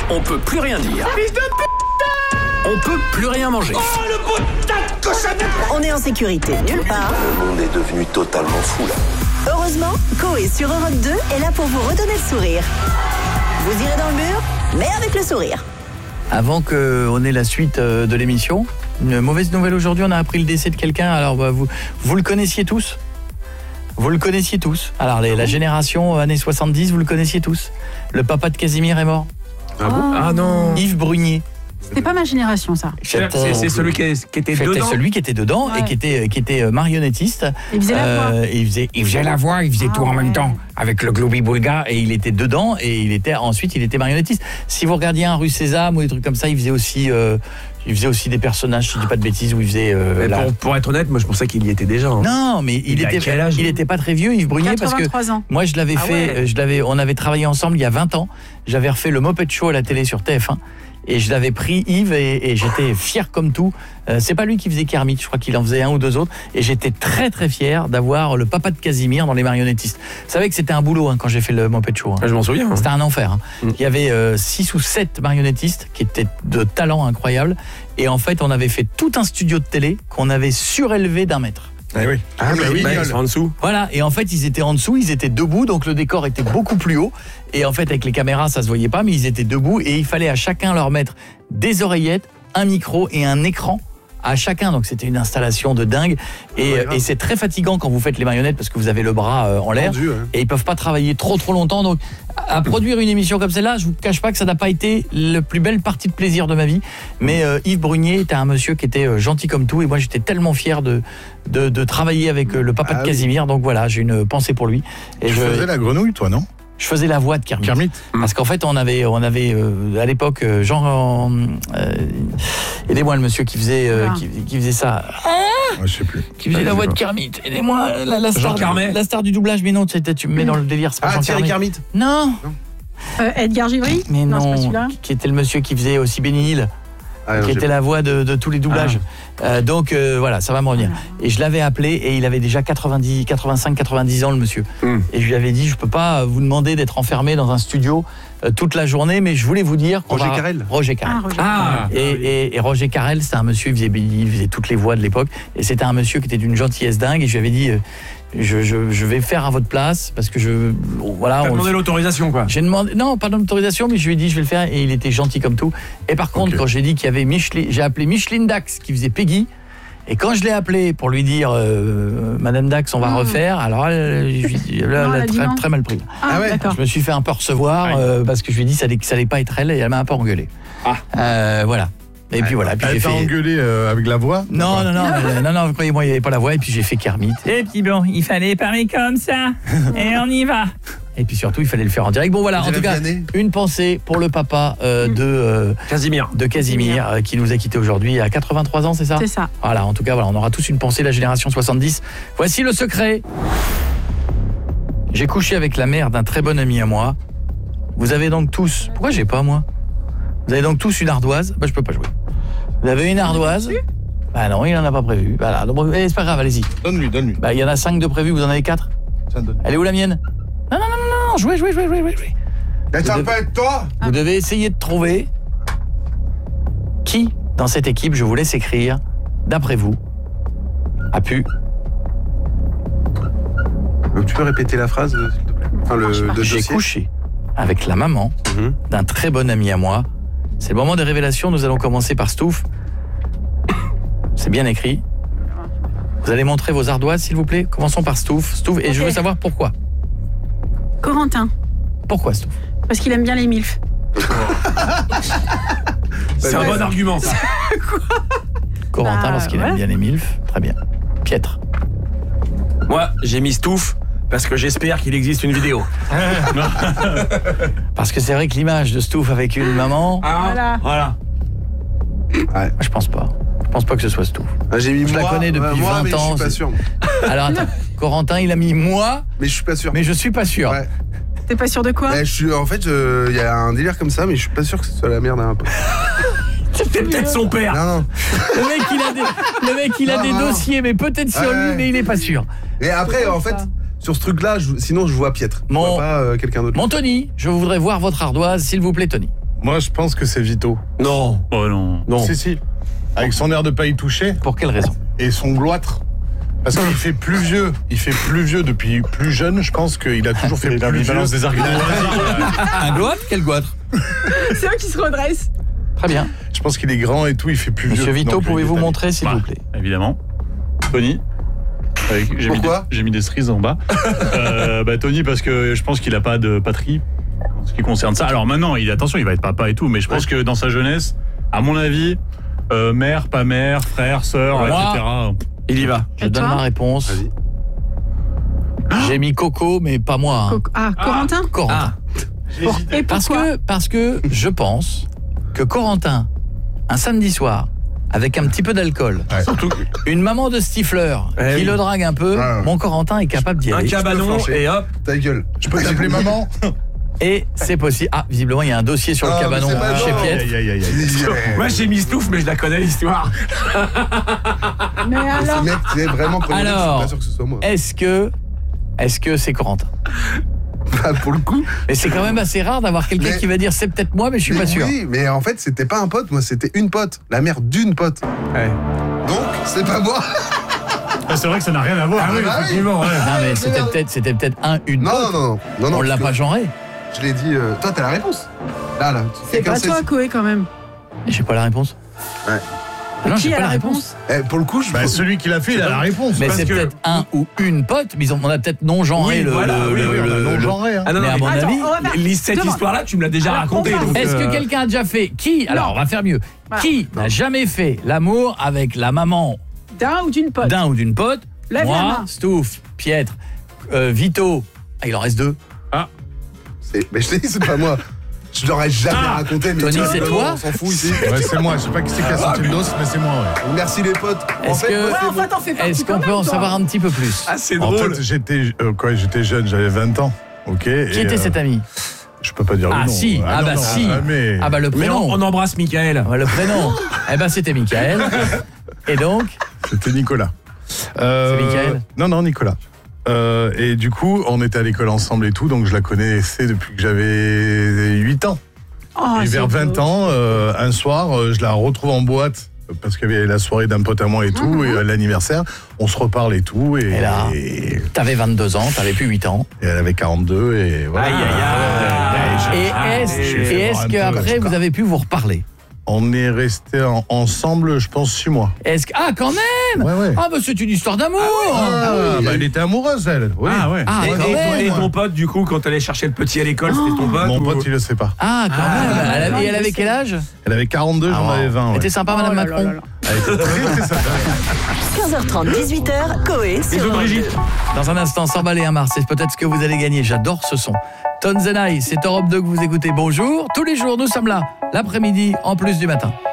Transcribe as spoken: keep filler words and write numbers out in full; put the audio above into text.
on peut plus rien dire. Fils de putain! On peut plus rien manger. Oh, le putain de cochonnerie! On est en sécurité nulle part. Le monde est devenu totalement fou là. Heureusement, Coé sur Europe deux est là pour vous redonner le sourire. Vous irez dans le mur, mais avec le sourire. Avant qu'on ait la suite de l'émission, une mauvaise nouvelle aujourd'hui, on a appris le décès de quelqu'un. Alors bah, vous, vous le connaissiez tous? Vous le connaissiez tous. Alors les, la génération années soixante-dix, vous le connaissiez tous. Le papa de Casimir est mort. Ah bon? Ah non. Yves Brunier. C'était pas ma génération, ça. C'est, c'est celui qui, est, qui était C'était dedans. celui qui était dedans Ouais. et qui était, qui était marionnettiste. Il faisait la voix. il, faisait, il faisait la voix, il faisait Ah tout en ouais. même temps avec le Globi-Boulga et il était dedans et il était ensuite il était marionnettiste. Si vous regardiez un Rue Sésame ou des trucs comme ça, il faisait aussi euh, il faisait aussi des personnages, si je dis pas de bêtises, où il faisait euh, Mais la- pour, pour être honnête, moi je pensais qu'il y était déjà. Hein. Non, mais il, Il a était quel âge, il lui était pas très vieux, Yves Brunier, parce que quatre-vingt-trois ans. moi je l'avais Ah fait, ouais. euh, je l'avais, on avait travaillé ensemble il y a vingt ans. J'avais refait le Moped Show à la télé sur T F un et je l'avais pris Yves et, et j'étais fier comme tout. Euh, c'est pas lui qui faisait Kermit, je crois qu'il en faisait un ou deux autres et j'étais très très fier d'avoir le papa de Casimir dans les marionnettistes. Vous savez que c'était un boulot hein, quand j'ai fait le Moped Show. Hein. Ah, je m'en souviens. Hein. C'était un enfer. Hein. Mm. Il y avait euh, six ou sept marionnettistes qui étaient de talent incroyable et en fait on avait fait tout un studio de télé qu'on avait surélevé d'un mètre. Ah oui. Ah bah oui, bah, gueule. ils sont en dessous. Voilà, et en fait ils étaient en dessous, ils étaient debout, donc le décor était beaucoup plus haut et en fait avec les caméras ça se voyait pas, mais ils étaient debout et il fallait à chacun leur mettre des oreillettes, un micro et un écran à chacun, donc c'était une installation de dingue et, Ouais, grave. et c'est très fatigant quand vous faites les marionnettes parce que vous avez le bras euh, en l'air Tendu, ouais. et ils peuvent pas travailler trop trop longtemps, donc à produire une émission comme celle-là, je vous cache pas que ça n'a pas été la plus belle partie de plaisir de ma vie, mais euh, Yves Brunier était un monsieur qui était euh, gentil comme tout et moi j'étais tellement fier de, de, de travailler avec euh, le papa Ah de oui. Casimir, donc voilà, j'ai une pensée pour lui et Tu je, faisais la grenouille, toi, non? je faisais la voix de Kermit. Kermit. Parce qu'en fait, on avait, on avait euh, à l'époque, euh, genre, euh, aidez-moi le monsieur qui faisait, euh, Ah. qui, qui faisait ça, Ouais, je sais plus. qui faisait Ouais, la je voix sais de pas. Kermit. Aidez-moi, la, la, star, Jean Carmet. la star du doublage. Mais non, tu, sais, tu me mets dans le délire. C'est pas Ah, Jean Thierry Carmet. Kermit. Non, Euh, Edgar Givry? mais Non, c'est pas non, celui-là. qui était le monsieur qui faisait aussi Benny Hill, Ah, non, qui j'ai était pas. la voix de, de tous les doublages. Euh, donc euh, voilà, ça va me revenir. Et je l'avais appelé et il avait déjà quatre-vingt-dix, quatre-vingt-cinq, quatre-vingt-dix ans le monsieur. Mm. Et je lui avais dit, je peux pas vous demander d'être enfermé dans un studio euh, toute la journée, mais je voulais vous dire qu'on Roger va- Carrel. Roger Carrel. Ah, Roger. Ah. Et, et, et Roger Carrel, c'est un monsieur, il faisait, il faisait toutes les voix de l'époque, et c'était un monsieur qui était d'une gentillesse dingue, et je lui avais dit, euh, je, je, je vais faire à votre place, parce que je... Voilà, T'as on- demandé l'autorisation quoi. j'ai demandé, non, pas d'autorisation, mais je lui ai dit, je vais le faire, et il était gentil comme tout. Et par contre, Ok. quand j'ai dit qu'il y avait Micheline, j'ai appelé Micheline Dax, qui faisait Peggy, et quand je l'ai appelée pour lui dire, euh, Madame Dax, on va Mmh. refaire, alors elle, je lui ai dit, là, Non, elle elle a a dit très, non. très mal pris. Ah, Ah ouais. d'accord. Je me suis fait un peu recevoir, euh, parce que je lui ai dit que ça allait, que ça allait pas être elle, et elle m'a un peu engueulé. Ah. Euh, voilà. Et puis voilà, puis j'ai Elle t'a fait... engueulé euh, avec la voix? Non, non, non, euh, non, non, croyez-moi, il n'y avait pas la voix, et puis j'ai fait Kermit. Et puis bon, il fallait parler comme ça, et on y va. Et puis surtout, il fallait le faire en direct. Bon voilà, On en tout dirait cas, Vianney. une pensée pour le papa euh, de, euh, Casimir. de Casimir, euh, qui nous a quittés aujourd'hui à quatre-vingt-trois ans, c'est ça? C'est ça. Voilà, en tout cas, voilà, on aura tous une pensée de la génération soixante-dix. Voici le secret. J'ai couché avec la mère d'un très bon ami à moi. Vous avez donc tous... Pourquoi j'ai pas, moi? Vous avez donc tous une ardoise. Bah, je peux pas jouer. Vous avez une ardoise. Bah non, il en a pas prévu. Voilà, donc, bon, eh, c'est pas grave, allez-y. Donne-lui, donne-lui. Bah, il y en a cinq de prévus, vous en avez quatre? Ça me donne. Elle est où la mienne? Non, non, non, non, non, jouez, jouez, jouez, jouez, jouez. Mais ça Vous peut être toi? Vous devez essayer de trouver qui, dans cette équipe, je vous laisse écrire, d'après vous, a pu... Donc, tu peux répéter la phrase, euh, s'il te plaît? Enfin, le, le J'ai dossier. couché avec la maman Mhm. d'un très bon ami à moi. C'est le moment des révélations, nous allons commencer par Stouff. C'est bien écrit. Vous allez montrer vos ardoises, s'il vous plaît. Commençons par Stouff. Stouff, et je Ok. veux savoir pourquoi. Corentin, Pourquoi Stouff? parce qu'il aime bien les milfs. C'est un Ouais. bon argument ça. Corentin, Bah, parce qu'il voilà. aime bien les milfs. Très bien. Pietre. Moi, j'ai mis Stouff parce que j'espère qu'il existe une vidéo. Parce que c'est vrai que l'image de Stouff avec une maman, Ah, Voilà. Voilà. Ouais. je pense pas. Je pense pas que ce soit Stouff. Ah, j'ai mis Je la moi, connais depuis euh, moi, vingt mais ans, je suis pas c'est- sûr. Alors attends, Corentin, il a mis moi, Mais je suis pas sûr. mais je suis pas sûr. Ouais. T'es pas sûr de quoi? Ouais, je suis, en fait, je- il y a un délire comme ça, mais je suis pas sûr que ce soit la merde d'un peu. C'est peut-être son père. Non, non. Le mec, il a des, le mec, il a Non, des non, non. dossiers, mais peut-être sur Ouais, lui, ouais. mais il est pas sûr. Et après, en fait, sur ce truc-là, je- sinon, je vois Pietre. Je Mon- vois pas euh, quelqu'un d'autre. Mon Tony, je voudrais voir votre ardoise, s'il vous plaît, Tony. Moi, je pense que c'est Vito. Non. Oh non. Non. Si, si. Avec son air de pas y toucher. Pour quelle raison? Et son gloître. Parce qu'il fait plus vieux. Il fait plus vieux depuis plus jeune. Je pense qu'il a toujours fait plus vieux. des arguments. Un goitre? Quel goitre? C'est eux qui se redressent. Très bien. Je pense qu'il est grand et tout. Il fait plus vieux. Monsieur Vito, Donc, pouvez-vous il est montrer, s'il Bah, vous plaît? Évidemment. Tony. Avec- J'ai mis, des- Pourquoi j'ai mis des cerises en bas. euh, bah, Tony, parce que je pense qu'il a pas de patrie en ce qui concerne ça. Alors maintenant, il attention, il va être papa et tout, mais je pense que dans sa jeunesse, à mon avis, euh, mère, pas mère, frère, sœur, Moi, et cetera. Il y va. Je Et donne toi ma réponse. Vas-y. J'ai mis Coco, mais pas moi. hein. Co- Ah, Corentin Corentin. Pour- Et Parce pourquoi que, parce que je pense que Corentin, un samedi soir, avec un petit peu d'alcool, Ouais. Surtout une maman de stifler Eh qui oui. le drague un peu, Ouais. mon Corentin est capable d'y un aller. cabanon flancher. et hop. Ta gueule. Je peux t'appeler maman? Et c'est possible. Ah, visiblement, il y a un dossier sur Ah, le cabanon mais c'est pas chez bon. Pietre. Aïe, aïe, aïe, aïe. Moi j'ai mis Stouff, mais je la connais l'histoire. Mais Ce alors mec, c'est vraiment connu, Alors. je suis pas sûr que ce soit moi. Est-ce que, est-ce que c'est Corentin? Bah, pour le coup. Mais c'est quand même assez rare d'avoir quelqu'un Mais- qui va dire c'est peut-être moi, mais je suis mais pas sûr. Oui, mais en fait, c'était pas un pote, moi, c'était une pote. La mère d'une pote. Ouais. Donc, c'est pas moi. Ah, c'est vrai que ça n'a rien à voir. Ah oui, bah oui. Effectivement, ouais. Non, mais c'était peut-être, c'était peut-être un, une Non, pote. non, non, non, non. On parce l'a que pas genré. Je l'ai dit. euh, Toi, t'as la réponse. Là, là. C'est Quelqu'un pas sait toi, si- Koé, quand même. Et j'ai pas la réponse. Ouais. Ah non, Qui j'ai a pas la la réponse. réponse Eh, pour le coup, je. Bah, celui qui l'a fait, il a la réponse. Mais parce c'est que- peut-être un ou une pote, mais ils ont- on a peut-être non genré Oui, le. voilà, le- oui, le- oui, on a le- Non le- genré, hein. Ah non, non, Mais à mais mon Attends, avis, on va faire- Lise, cette Demande. histoire-là, tu me l'as déjà Alors, racontée. on va- donc, Est-ce que euh, quelqu'un a déjà fait qui Alors, on va faire mieux. Voilà. Qui n'a jamais fait l'amour avec la maman D'un ou d'une pote d'un ou d'une pote? Lève la Moi, main. Stouff, Pietre, euh, Vito. Ah, il en reste deux. C'est- Mais je t'ai dit, c'est pas moi. Je l'aurais jamais Ah, raconté. Mais Tony, tiens, c'est euh, toi On s'en fout ici. Ouais, c'est moi. Je sais pas qui c'est qui a sorti le dos, mais c'est moi, ouais. Merci les potes. En Est-ce fait, que- moi, Ouais, c'est enfin, t'en fais partie Est-ce quand qu'on peut même, en toi. savoir un petit peu plus? Ah, c'est En drôle. fait, j'étais euh, quoi, j'étais jeune, j'avais vingt ans. OK. Qui et, était euh, cet ami? Je peux pas dire le Ah nom. si, ah non, bah non, si. mais- Ah bah le Mais prénom. on, on embrasse Michael. Ah bah, le prénom. Eh ben c'était Michael. Et donc, C'était Nicolas. Euh, C'est Mickaël Non, non, Nicolas. Euh, et du coup, on était à l'école ensemble et tout, donc je la connaissais depuis que j'avais huit ans. Oh, et c'est vers vingt beau. ans, euh, un soir, euh, je la retrouve en boîte parce qu'il y avait la soirée d'un pote à moi et tout, et euh, l'anniversaire. On se reparle et tout. Et, Et là et, t'avais vingt-deux ans, t'avais plus huit ans. et elle avait quarante-deux et voilà. Aïe, aïe, aïe. Et est-ce, je vais et voir est-ce un peu, qu'après là, vous avez pu vous reparler? On est restés en- ensemble, je pense, six mois. Est-ce que... Ah quand même. Ouais, ouais. Ah bah c'est une histoire d'amour. Ah, oui. bah, elle était amoureuse, elle. Oui. Ah ouais. Ah, Et, quand et- même. et ton pote, du coup, quand t'allais chercher le petit à l'école, c'était ton pote Mon ou- pote, il le sait pas. Ah quand Ah, même. Elle avait- non, et elle il avait le quel sait. âge? Elle avait quarante-deux, j'en Ah, avais vingt. Elle ouais. était sympa, Madame Oh là Macron. là là. Elle était très, très sympa. quinze heures trente, dix-huit heures, Koé sur Bisous, Europe Brigitte. deux. Dans un instant, s'emballer un Mars, c'est peut-être ce que vous allez gagner. J'adore ce son. Tonzenai, c'est Europe deux que vous écoutez. Bonjour. Tous les jours, nous sommes là. L'après-midi, en plus du matin.